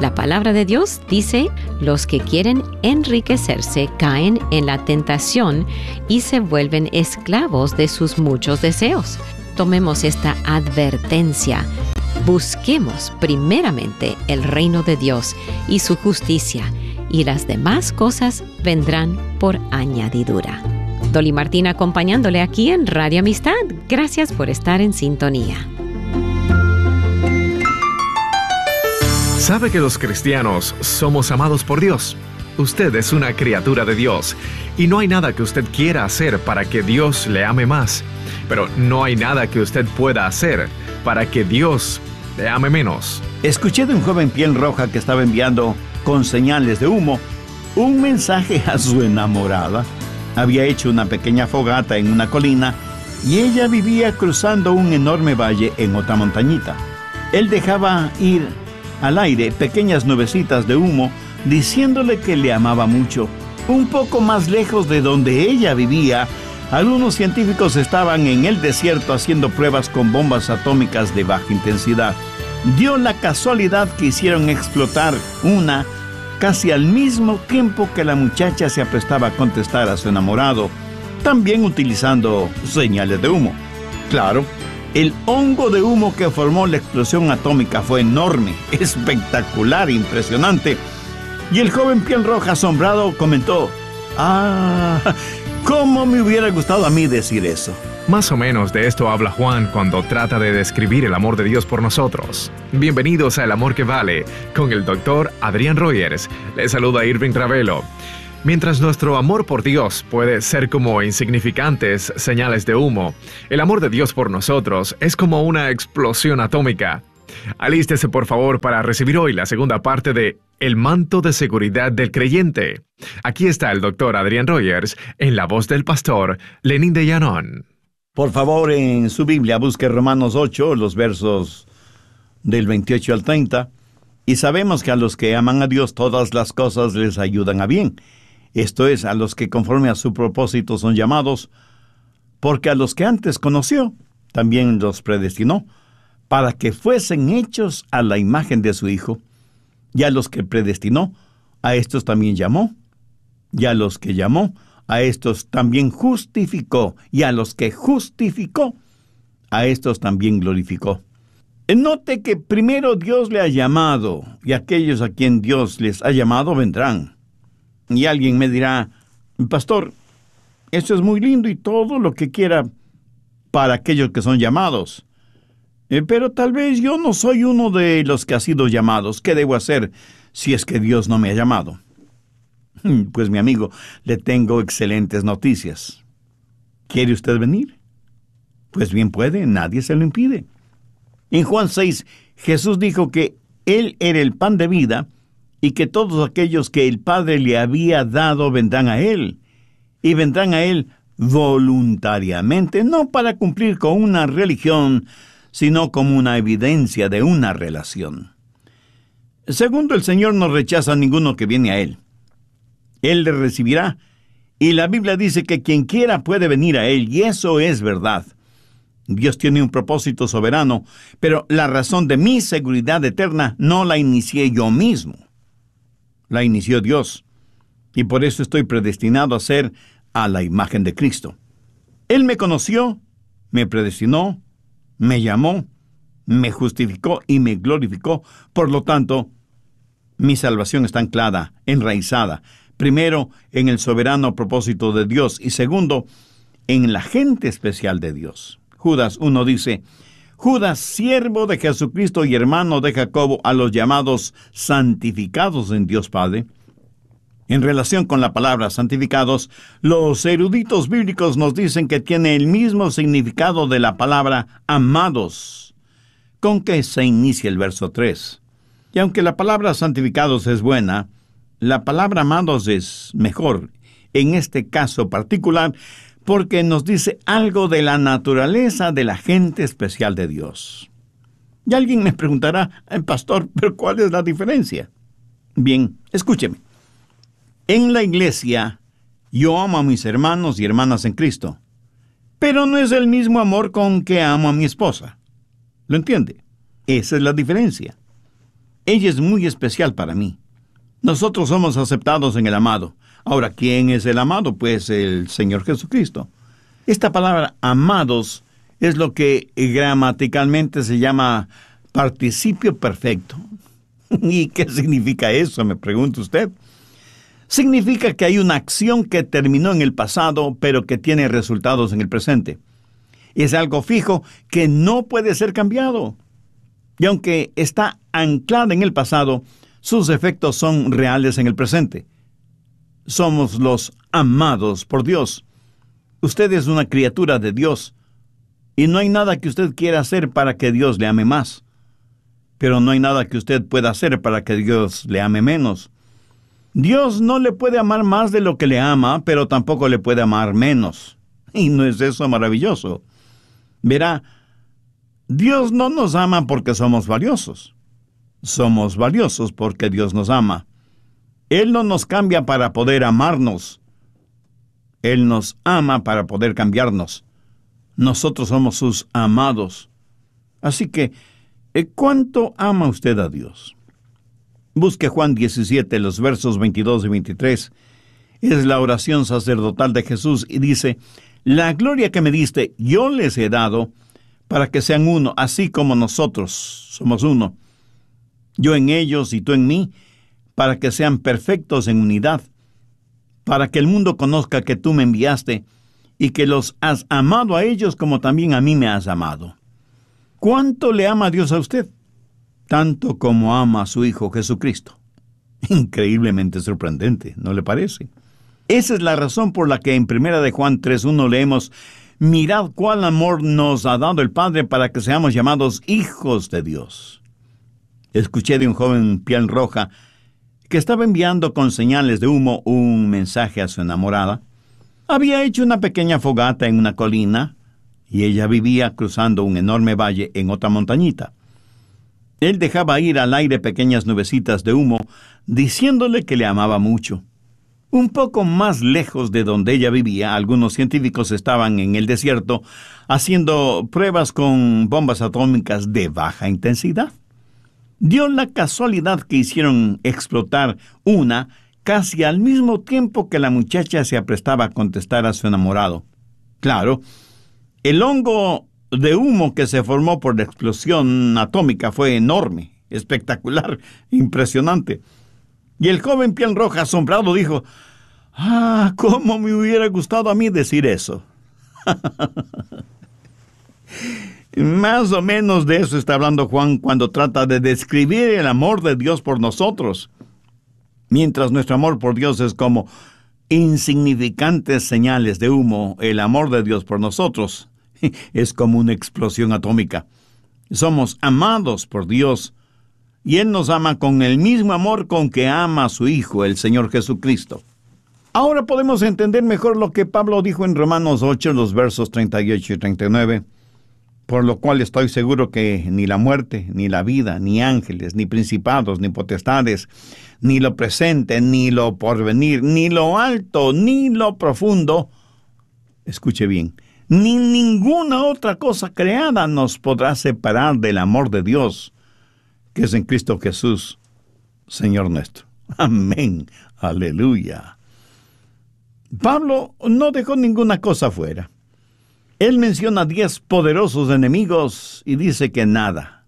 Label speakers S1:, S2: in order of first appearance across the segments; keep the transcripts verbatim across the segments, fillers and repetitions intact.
S1: La palabra de Dios dice, los que quieren enriquecerse caen en la tentación y se vuelven esclavos de sus muchos deseos. Tomemos esta advertencia. Busquemos primeramente el reino de Dios y su justicia, y las demás cosas vendrán por añadidura. Dolly Martín acompañándole aquí en Radio Amistad. Gracias por estar en sintonía.
S2: ¿Sabe que los cristianos somos amados por Dios? Usted es una criatura de Dios y no hay nada que usted quiera hacer para que Dios le ame más. Pero no hay nada que usted pueda hacer para que Dios le ame menos.
S3: Escuché de un joven piel roja que estaba enviando, con señales de humo, un mensaje a su enamorada. Había hecho una pequeña fogata en una colina y ella vivía cruzando un enorme valle en otra montañita. Él dejaba ir al aire pequeñas nubecitas de humo, diciéndole que le amaba mucho. Un poco más lejos de donde ella vivía, algunos científicos estaban en el desierto haciendo pruebas con bombas atómicas de baja intensidad. Dio la casualidad que hicieron explotar una casi al mismo tiempo que la muchacha se aprestaba a contestar a su enamorado, también utilizando señales de humo. Claro, el hongo de humo que formó la explosión atómica fue enorme, espectacular, impresionante. Y el joven piel roja asombrado comentó: «Ah, ¿cómo me hubiera gustado a mí decir eso?».
S2: Más o menos de esto habla Juan cuando trata de describir el amor de Dios por nosotros. Bienvenidos a El Amor que Vale, con el doctor Adrián Rogers. Les saluda Irving Ravelo. Mientras nuestro amor por Dios puede ser como insignificantes señales de humo, el amor de Dios por nosotros es como una explosión atómica. Alístese por favor para recibir hoy la segunda parte de El manto de seguridad del creyente. Aquí está el doctor Adrián Rogers en la voz del pastor Lenín de Llanón.
S3: Por favor, en su Biblia busque Romanos ocho, los versos del veintiocho al treinta, y sabemos que a los que aman a Dios todas las cosas les ayudan a bien. Esto es, a los que conforme a su propósito son llamados, porque a los que antes conoció, también los predestinó, para que fuesen hechos a la imagen de su Hijo. Y a los que predestinó, a estos también llamó. Y a los que llamó, a estos también justificó. Y a los que justificó, a estos también glorificó. Note que primero Dios le ha llamado, y aquellos a quien Dios les ha llamado vendrán. Y alguien me dirá: «Pastor, eso es muy lindo y todo lo que quiera para aquellos que son llamados. Eh, pero tal vez yo no soy uno de los que ha sido llamados. ¿Qué debo hacer si es que Dios no me ha llamado?». Pues mi amigo, le tengo excelentes noticias. ¿Quiere usted venir? Pues bien puede, nadie se lo impide. En Juan seis, Jesús dijo que Él era el pan de vida y que todos aquellos que el Padre le había dado vendrán a Él. Y vendrán a Él voluntariamente, no para cumplir con una religión, sino como una evidencia de una relación. Segundo, el Señor no rechaza a ninguno que viene a Él. Él le recibirá, y la Biblia dice que quien quiera puede venir a Él, y eso es verdad. Dios tiene un propósito soberano, pero la razón de mi seguridad eterna no la inicié yo mismo. La inició Dios, y por eso estoy predestinado a ser a la imagen de Cristo. Él me conoció, me predestinó, me llamó, me justificó y me glorificó. Por lo tanto, mi salvación está anclada, enraizada, primero en el soberano propósito de Dios y segundo, en la gente especial de Dios. Judas uno dice: «Judas, siervo de Jesucristo y hermano de Jacobo, a los llamados santificados en Dios Padre». En relación con la palabra santificados, los eruditos bíblicos nos dicen que tiene el mismo significado de la palabra amados, con que se inicia el verso tres. Y aunque la palabra santificados es buena, la palabra amados es mejor, en este caso particular, porque nos dice algo de la naturaleza de la gente especial de Dios. Y alguien me preguntará: «Pastor, ¿pero cuál es la diferencia?». Bien, escúcheme. En la iglesia, yo amo a mis hermanos y hermanas en Cristo, pero no es el mismo amor con que amo a mi esposa. ¿Lo entiende? Esa es la diferencia. Ella es muy especial para mí. Nosotros somos aceptados en el amado. Ahora, ¿quién es el amado? Pues el Señor Jesucristo. Esta palabra amados es lo que gramaticalmente se llama participio perfecto. ¿Y qué significa eso? Me pregunta usted. Significa que hay una acción que terminó en el pasado, pero que tiene resultados en el presente. Es algo fijo que no puede ser cambiado. Y aunque está anclada en el pasado, sus efectos son reales en el presente. Somos los amados por Dios. Usted es una criatura de Dios. Y no hay nada que usted quiera hacer para que Dios le ame más. Pero no hay nada que usted pueda hacer para que Dios le ame menos. Dios no le puede amar más de lo que le ama, pero tampoco le puede amar menos. ¿Y no es eso maravilloso? Verá, Dios no nos ama porque somos valiosos. Somos valiosos porque Dios nos ama. Él no nos cambia para poder amarnos. Él nos ama para poder cambiarnos. Nosotros somos sus amados. Así que, ¿cuánto ama usted a Dios? Busque Juan diecisiete, los versos veintidós y veintitrés. Es la oración sacerdotal de Jesús y dice: la gloria que me diste, yo les he dado para que sean uno, así como nosotros somos uno. Yo en ellos y tú en mí, para que sean perfectos en unidad, para que el mundo conozca que tú me enviaste y que los has amado a ellos como también a mí me has amado. ¿Cuánto le ama Dios a usted? Tanto como ama a su Hijo Jesucristo. Increíblemente sorprendente, ¿no le parece? Esa es la razón por la que en primera de Juan tres uno leemos: mirad cuál amor nos ha dado el Padre para que seamos llamados hijos de Dios. Escuché de un joven piel roja que estaba enviando con señales de humo un mensaje a su enamorada. Había hecho una pequeña fogata en una colina y ella vivía cruzando un enorme valle en otra montañita. Él dejaba ir al aire pequeñas nubecitas de humo, diciéndole que le amaba mucho. Un poco más lejos de donde ella vivía, algunos científicos estaban en el desierto haciendo pruebas con bombas atómicas de baja intensidad. Dio la casualidad que hicieron explotar una casi al mismo tiempo que la muchacha se aprestaba a contestar a su enamorado. Claro, el hongo de humo que se formó por la explosión atómica fue enorme, espectacular, impresionante. Y el joven piel roja asombrado dijo: ¡ah, cómo me hubiera gustado a mí decir eso! Más o menos de eso está hablando Juan cuando trata de describir el amor de Dios por nosotros. Mientras nuestro amor por Dios es como insignificantes señales de humo, el amor de Dios por nosotros es como una explosión atómica. Somos amados por Dios y Él nos ama con el mismo amor con que ama a su Hijo, el Señor Jesucristo. Ahora podemos entender mejor lo que Pablo dijo en Romanos ocho, los versos treinta y ocho y treinta y nueve. Por lo cual estoy seguro que ni la muerte, ni la vida, ni ángeles, ni principados, ni potestades, ni lo presente, ni lo porvenir, ni lo alto, ni lo profundo, escuche bien, ni ninguna otra cosa creada nos podrá separar del amor de Dios, que es en Cristo Jesús, Señor nuestro. Amén. Aleluya. Pablo no dejó ninguna cosa fuera. Él menciona diez poderosos enemigos y dice que nada,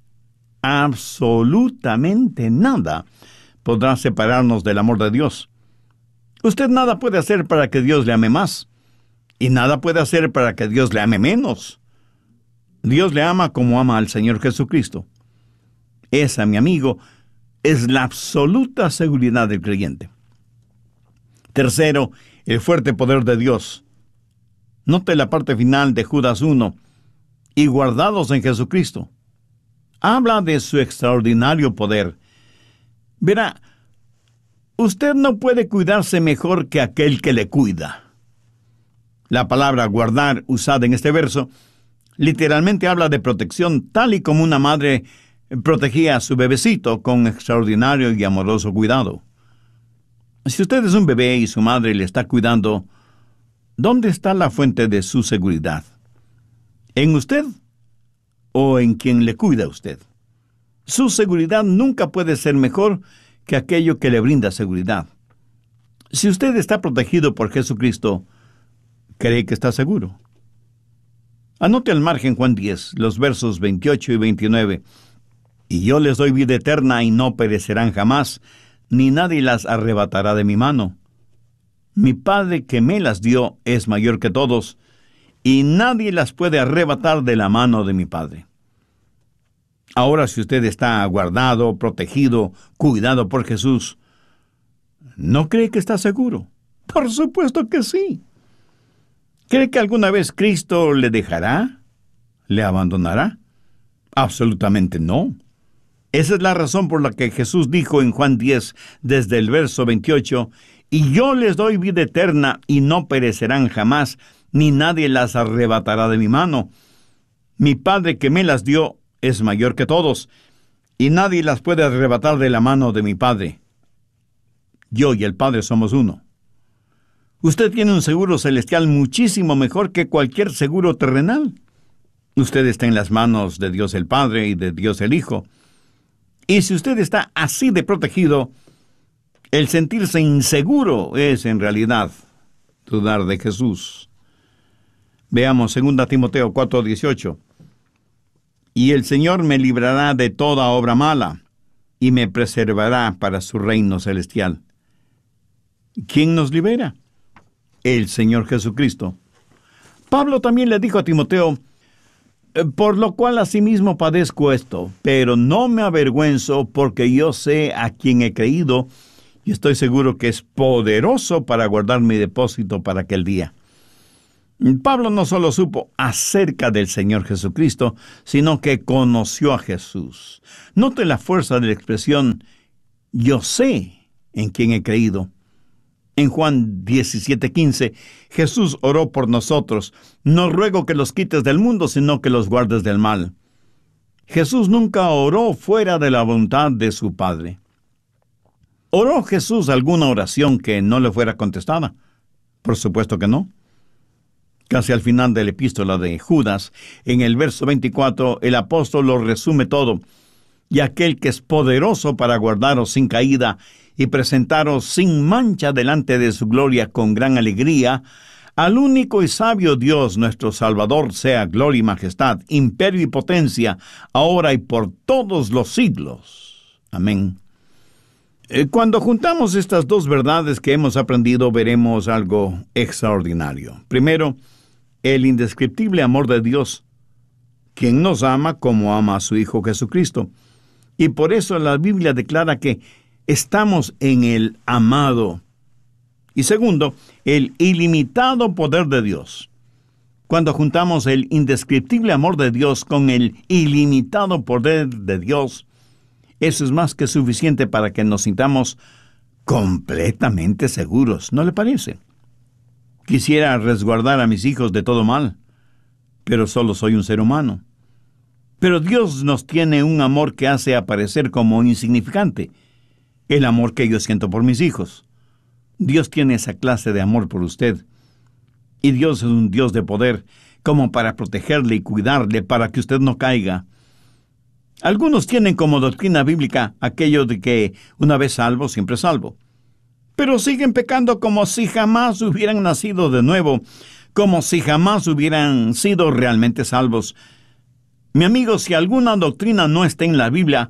S3: absolutamente nada, podrá separarnos del amor de Dios. Usted nada puede hacer para que Dios le ame más, y nada puede hacer para que Dios le ame menos. Dios le ama como ama al Señor Jesucristo. Esa, mi amigo, es la absoluta seguridad del creyente. Tercero, el fuerte poder de Dios. Note la parte final de Judas uno, y guardados en Jesucristo. Habla de su extraordinario poder. Verá, usted no puede cuidarse mejor que aquel que le cuida. La palabra guardar, usada en este verso, literalmente habla de protección, tal y como una madre protegía a su bebecito con extraordinario y amoroso cuidado. Si usted es un bebé y su madre le está cuidando, ¿dónde está la fuente de su seguridad? ¿En usted o en quien le cuida a usted? Su seguridad nunca puede ser mejor que aquello que le brinda seguridad. Si usted está protegido por Jesucristo, ¿cree que está seguro? Anote al margen Juan diez, los versos veintiocho y veintinueve. Y yo les doy vida eterna y no perecerán jamás, ni nadie las arrebatará de mi mano. Mi Padre que me las dio es mayor que todos, y nadie las puede arrebatar de la mano de mi Padre. Ahora, si usted está guardado, protegido, cuidado por Jesús, ¿no cree que está seguro? Por supuesto que sí. ¿Cree que alguna vez Cristo le dejará? ¿Le abandonará? Absolutamente no. Esa es la razón por la que Jesús dijo en Juan diez, desde el verso veintiocho, y yo les doy vida eterna y no perecerán jamás, ni nadie las arrebatará de mi mano. Mi Padre que me las dio es mayor que todos, y nadie las puede arrebatar de la mano de mi Padre. Yo y el Padre somos uno. Usted tiene un seguro celestial muchísimo mejor que cualquier seguro terrenal. Usted está en las manos de Dios el Padre y de Dios el Hijo. Y si usted está así de protegido, el sentirse inseguro es en realidad dudar de Jesús. Veamos segunda Timoteo cuatro dieciocho. Y el Señor me librará de toda obra mala, y me preservará para su reino celestial. ¿Quién nos libera? El Señor Jesucristo. Pablo también le dijo a Timoteo, por lo cual asimismo padezco esto, pero no me avergüenzo, porque yo sé a quién he creído, y estoy seguro que es poderoso para guardar mi depósito para aquel día. Pablo no solo supo acerca del Señor Jesucristo, sino que conoció a Jesús. Note la fuerza de la expresión, yo sé en quién he creído. En Juan diecisiete quince, Jesús oró por nosotros. No ruego que los quites del mundo, sino que los guardes del mal. Jesús nunca oró fuera de la voluntad de su Padre. ¿Oró Jesús alguna oración que no le fuera contestada? Por supuesto que no. Casi al final de la epístola de Judas, en el verso veinticuatro, el apóstol lo resume todo. Y aquel que es poderoso para guardaros sin caída y presentaros sin mancha delante de su gloria con gran alegría, al único y sabio Dios nuestro Salvador sea gloria y majestad, imperio y potencia, ahora y por todos los siglos. Amén. Cuando juntamos estas dos verdades que hemos aprendido, veremos algo extraordinario. Primero, el indescriptible amor de Dios, quien nos ama como ama a su Hijo Jesucristo. Y por eso la Biblia declara que estamos en el amado. Y segundo, el ilimitado poder de Dios. Cuando juntamos el indescriptible amor de Dios con el ilimitado poder de Dios, eso es más que suficiente para que nos sintamos completamente seguros, ¿no le parece? Quisiera resguardar a mis hijos de todo mal, pero solo soy un ser humano. Pero Dios nos tiene un amor que hace aparecer como insignificante, el amor que yo siento por mis hijos. Dios tiene esa clase de amor por usted. Y Dios es un Dios de poder, como para protegerle y cuidarle para que usted no caiga. Algunos tienen como doctrina bíblica aquello de que una vez salvo, siempre salvo. Pero siguen pecando como si jamás hubieran nacido de nuevo, como si jamás hubieran sido realmente salvos. Mi amigo, si alguna doctrina no está en la Biblia,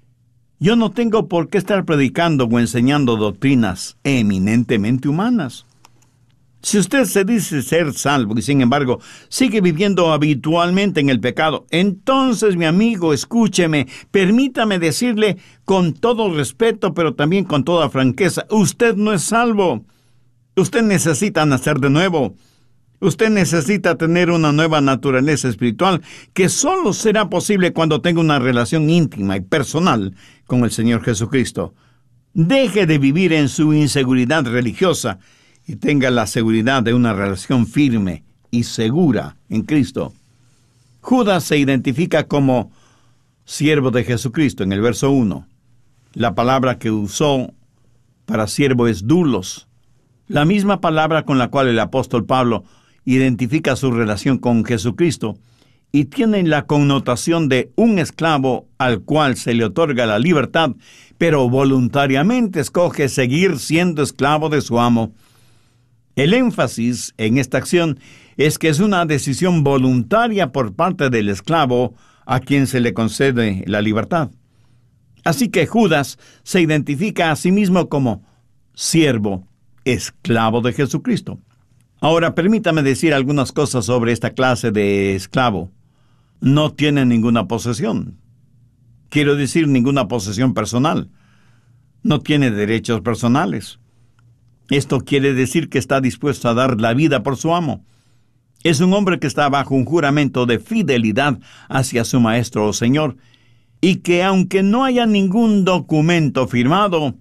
S3: yo no tengo por qué estar predicando o enseñando doctrinas eminentemente humanas. Si usted se dice ser salvo y sin embargo sigue viviendo habitualmente en el pecado, entonces, mi amigo, escúcheme, permítame decirle con todo respeto, pero también con toda franqueza, usted no es salvo. Usted necesita nacer de nuevo. Usted necesita tener una nueva naturaleza espiritual que solo será posible cuando tenga una relación íntima y personal con el Señor Jesucristo. Deje de vivir en su inseguridad religiosa y tenga la seguridad de una relación firme y segura en Cristo. Judas se identifica como siervo de Jesucristo en el verso uno. La palabra que usó para siervo es doulos, la misma palabra con la cual el apóstol Pablo identifica su relación con Jesucristo y tienen la connotación de un esclavo al cual se le otorga la libertad, pero voluntariamente escoge seguir siendo esclavo de su amo. El énfasis en esta acción es que es una decisión voluntaria por parte del esclavo a quien se le concede la libertad. Así que Judas se identifica a sí mismo como siervo, esclavo de Jesucristo. Ahora, permítame decir algunas cosas sobre esta clase de esclavo. No tiene ninguna posesión. Quiero decir, ninguna posesión personal. No tiene derechos personales. Esto quiere decir que está dispuesto a dar la vida por su amo. Es un hombre que está bajo un juramento de fidelidad hacia su maestro o señor, y que aunque no haya ningún documento firmado,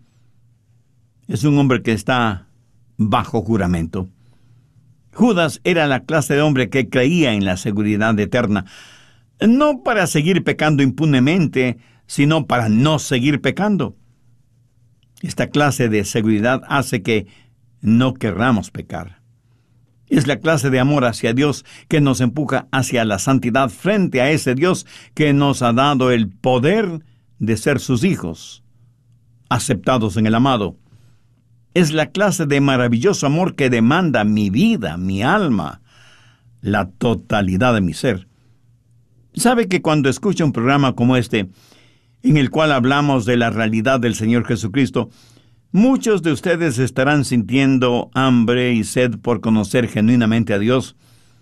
S3: es un hombre que está bajo juramento. Judas era la clase de hombre que creía en la seguridad eterna, no para seguir pecando impunemente, sino para no seguir pecando. Esta clase de seguridad hace que no querramos pecar. Es la clase de amor hacia Dios que nos empuja hacia la santidad frente a ese Dios que nos ha dado el poder de ser sus hijos, aceptados en el amado. Es la clase de maravilloso amor que demanda mi vida, mi alma, la totalidad de mi ser. ¿Sabe que cuando escucha un programa como este, en el cual hablamos de la realidad del Señor Jesucristo, muchos de ustedes estarán sintiendo hambre y sed por conocer genuinamente a Dios,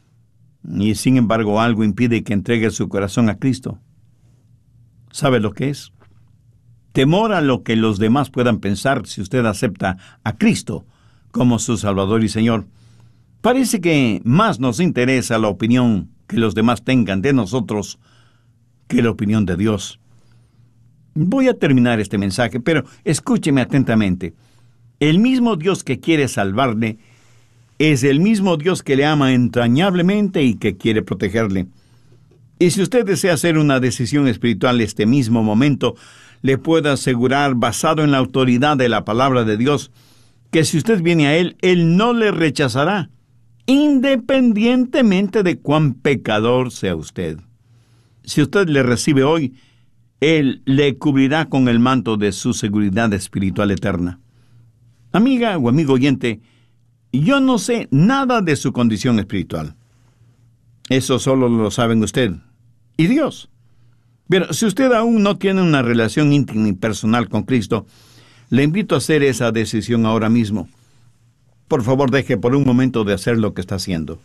S3: y sin embargo algo impide que entregue su corazón a Cristo? ¿Sabe lo que es? Temor a lo que los demás puedan pensar si usted acepta a Cristo como su Salvador y Señor. Parece que más nos interesa la opinión que los demás tengan de nosotros que la opinión de Dios. Voy a terminar este mensaje, pero escúcheme atentamente. El mismo Dios que quiere salvarle es el mismo Dios que le ama entrañablemente y que quiere protegerle. Y si usted desea hacer una decisión espiritual este mismo momento, le puedo asegurar, basado en la autoridad de la palabra de Dios, que si usted viene a Él, Él no le rechazará, independientemente de cuán pecador sea usted. Si usted le recibe hoy, Él le cubrirá con el manto de su seguridad espiritual eterna. Amiga o amigo oyente, yo no sé nada de su condición espiritual. Eso solo lo saben usted y Dios. Pero si usted aún no tiene una relación íntima y personal con Cristo, le invito a hacer esa decisión ahora mismo. Por favor, deje por un momento de hacer lo que está haciendo.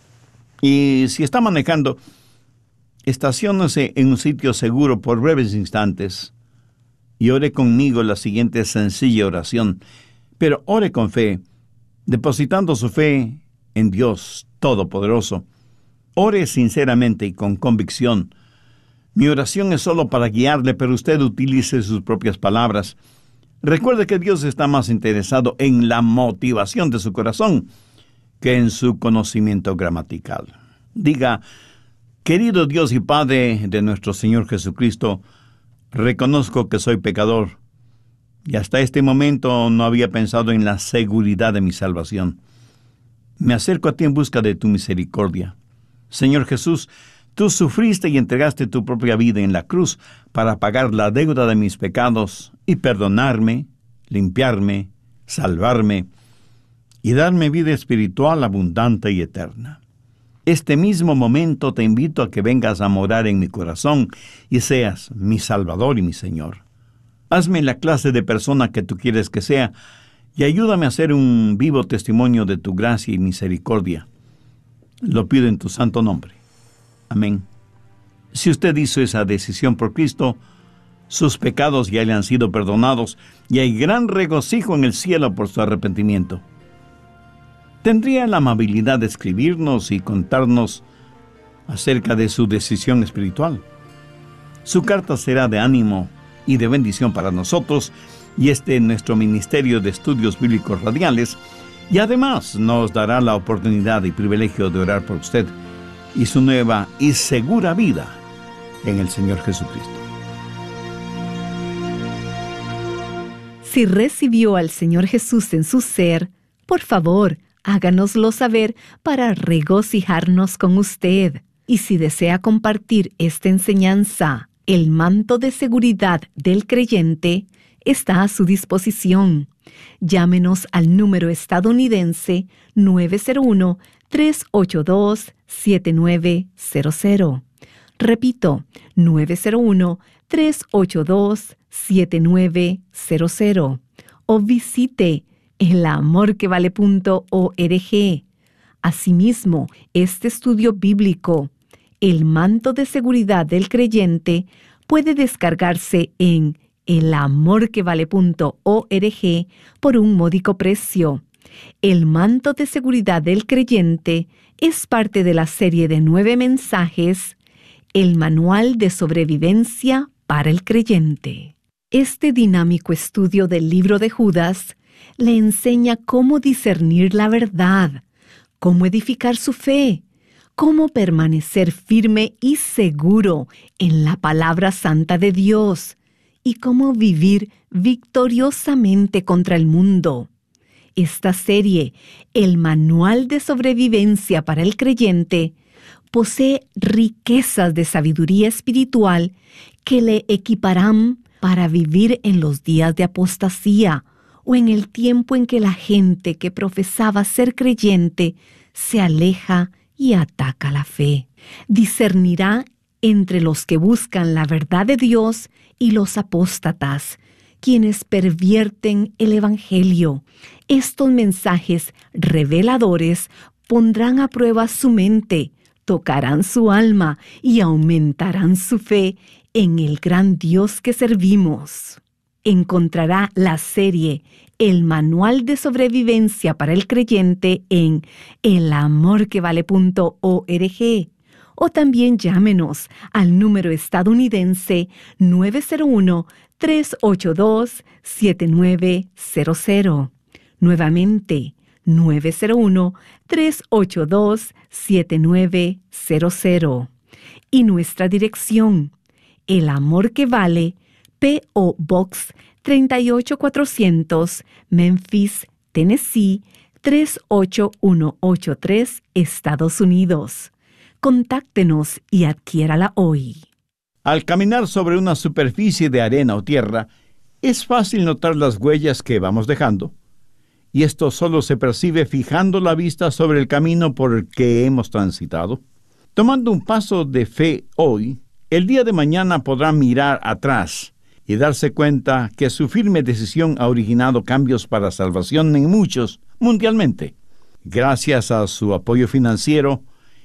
S3: Y si está manejando, estaciónese en un sitio seguro por breves instantes y ore conmigo la siguiente sencilla oración, pero ore con fe, depositando su fe en Dios Todopoderoso. Ore sinceramente y con convicción. Mi oración es solo para guiarle, pero usted utilice sus propias palabras. Recuerde que Dios está más interesado en la motivación de su corazón que en su conocimiento gramatical. Diga: querido Dios y Padre de nuestro Señor Jesucristo, reconozco que soy pecador y hasta este momento no había pensado en la seguridad de mi salvación. Me acerco a ti en busca de tu misericordia. Señor Jesús, tú sufriste y entregaste tu propia vida en la cruz para pagar la deuda de mis pecados y perdonarme, limpiarme, salvarme y darme vida espiritual abundante y eterna. Este mismo momento te invito a que vengas a morar en mi corazón y seas mi Salvador y mi Señor. Hazme la clase de persona que tú quieres que sea y ayúdame a ser un vivo testimonio de tu gracia y misericordia. Lo pido en tu santo nombre. Amén. Si usted hizo esa decisión por Cristo, sus pecados ya le han sido perdonados y hay gran regocijo en el cielo por su arrepentimiento. ¿Tendría la amabilidad de escribirnos y contarnos acerca de su decisión espiritual? Su carta será de ánimo y de bendición para nosotros y este es nuestro Ministerio de Estudios Bíblicos Radiales, y además nos dará la oportunidad y privilegio de orar por usted y su nueva y segura vida en el Señor Jesucristo.
S4: Si recibió al Señor Jesús en su ser, por favor, háganoslo saber para regocijarnos con usted. Y si desea compartir esta enseñanza, el manto de seguridad del creyente está a su disposición. Llámenos al número estadounidense nueve cero uno, tres ocho dos, siete nueve cero cero. Repito, nueve cero uno, tres ocho dos, siete nueve cero cero. O visite el amor que vale punto org. Asimismo, este estudio bíblico, El manto de seguridad del creyente, puede descargarse en el amor que vale punto org por un módico precio. El manto de seguridad del creyente es parte de la serie de nueve mensajes, El manual de sobrevivencia para el creyente. Este dinámico estudio del libro de Judas le enseña cómo discernir la verdad, cómo edificar su fe, cómo permanecer firme y seguro en la palabra santa de Dios y cómo vivir victoriosamente contra el mundo. Esta serie, El manual de sobrevivencia para el creyente, posee riquezas de sabiduría espiritual que le equiparán para vivir en los días de apostasía o en el tiempo en que la gente que profesaba ser creyente se aleja y ataca la fe. Discernirá entre los que buscan la verdad de Dios y los apóstatas, quienes pervierten el Evangelio. Estos mensajes reveladores pondrán a prueba su mente, tocarán su alma y aumentarán su fe en el gran Dios que servimos. Encontrará la serie El manual de sobrevivencia para el creyente en el amor que vale punto org o también llámenos al número estadounidense nueve cero uno, tres ocho dos, siete nueve cero cero. Nuevamente, nueve cero uno, tres ocho dos, siete nueve cero cero. Y nuestra dirección, El Amor que Vale, P O Box treinta y ocho cuatrocientos, Memphis, Tennessee, tres ocho uno ocho tres, Estados Unidos. Contáctenos y adquiérala hoy.
S3: Al caminar sobre una superficie de arena o tierra, es fácil notar las huellas que vamos dejando. Y esto solo se percibe fijando la vista sobre el camino por el que hemos transitado. Tomando un paso de fe hoy, el día de mañana podrá mirar atrás y darse cuenta que su firme decisión ha originado cambios para salvación en muchos mundialmente. Gracias a su apoyo financiero,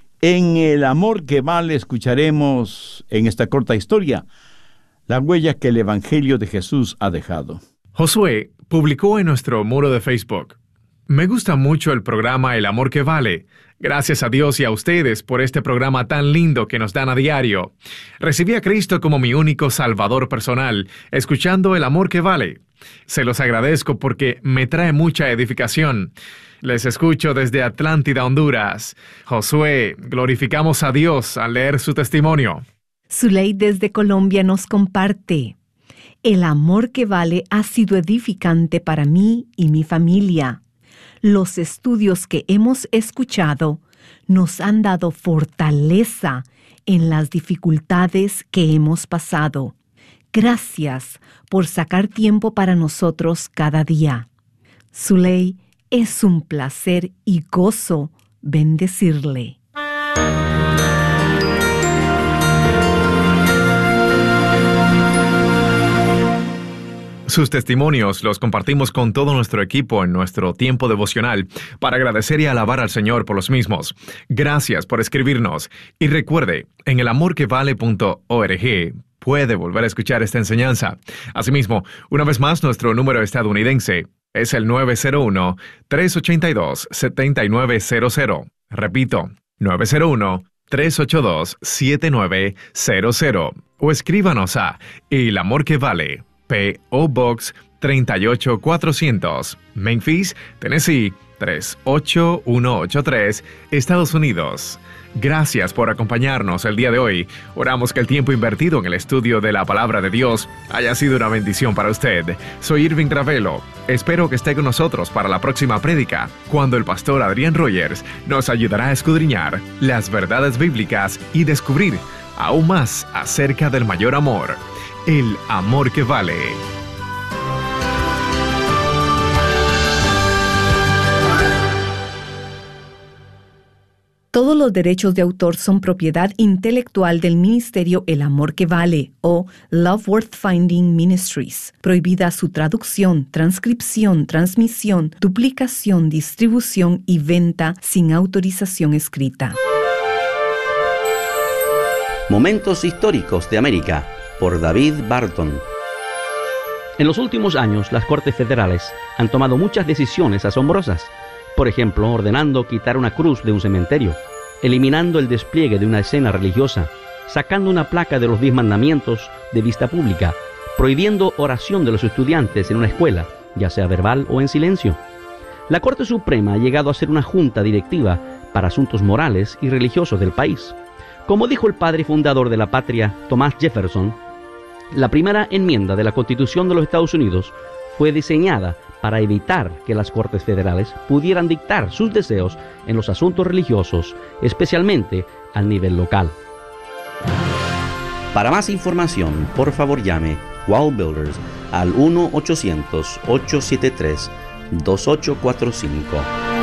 S3: en El Amor que Vale escucharemos en esta corta historia la huella que el Evangelio de Jesús ha dejado.
S2: Josué publicó en nuestro muro de Facebook: me gusta mucho el programa El Amor que Vale. Gracias a Dios y a ustedes por este programa tan lindo que nos dan a diario. Recibí a Cristo como mi único salvador personal, escuchando El Amor que Vale. Se los agradezco porque me trae mucha edificación. Les escucho desde Atlántida, Honduras. Josué, glorificamos a Dios al leer su testimonio.
S4: Zuley desde Colombia nos comparte: El Amor que Vale ha sido edificante para mí y mi familia. Los estudios que hemos escuchado nos han dado fortaleza en las dificultades que hemos pasado. Gracias por sacar tiempo para nosotros cada día. Zuley, es un placer y gozo bendecirle.
S2: Sus testimonios los compartimos con todo nuestro equipo en nuestro tiempo devocional para agradecer y alabar al Señor por los mismos. Gracias por escribirnos. Y recuerde, en el amor que vale punto org puede volver a escuchar esta enseñanza. Asimismo, una vez más, nuestro número estadounidense es el nueve cero uno, tres ocho dos, siete nueve cero cero. Repito, nueve cero uno, tres ocho dos, siete nueve cero cero. O escríbanos a El Amor que Vale, P O Box treinta y ocho cuatrocientos, Memphis, Tennessee tres ocho uno ocho tres, Estados Unidos. Gracias por acompañarnos el día de hoy. Oramos que el tiempo invertido en el estudio de la palabra de Dios haya sido una bendición para usted. Soy Irving Ravelo. Espero que esté con nosotros para la próxima prédica, cuando el pastor Adrián Rogers nos ayudará a escudriñar las verdades bíblicas y descubrir aún más acerca del mayor amor, el amor que vale.
S4: Todos los derechos de autor son propiedad intelectual del Ministerio El Amor que Vale o Love Worth Finding Ministries. Prohibida su traducción, transcripción, transmisión, duplicación, distribución y venta sin autorización escrita.
S5: Momentos históricos de América, por David Barton. En los últimos años, las Cortes Federales han tomado muchas decisiones asombrosas. Por ejemplo, ordenando quitar una cruz de un cementerio, eliminando el despliegue de una escena religiosa, sacando una placa de los diez mandamientos de vista pública, prohibiendo oración de los estudiantes en una escuela, ya sea verbal o en silencio. La Corte Suprema ha llegado a ser una junta directiva para asuntos morales y religiosos del país. Como dijo el padre fundador de la patria, Thomas Jefferson, la primera enmienda de la Constitución de los Estados Unidos fue diseñada para evitar que las Cortes Federales pudieran dictar sus deseos en los asuntos religiosos, especialmente al nivel local. Para más información, por favor llame Wall Builders al uno ochocientos, ocho siete tres, dos ocho cuatro cinco.